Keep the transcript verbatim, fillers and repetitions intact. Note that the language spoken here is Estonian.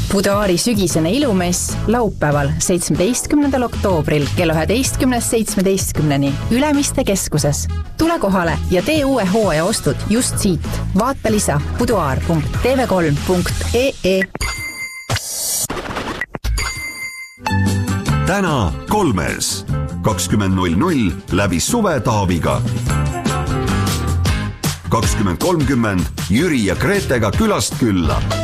Buduaari sügisene ilumess laupäeval seitsmeteistkümnendal oktoobril kella üheteistkümnest seitsmeteistkümneni Ülemiste keskuses. Tule kohale ja tee uue hooaja ostud just siit. Vaata lisa buduaar punkt t v kolm punkt e e. Täna kolmes kakskümmend null null läbi Suve Taaviga. kakskümmend kolmkümmend Jüri ja Gretega külast külla.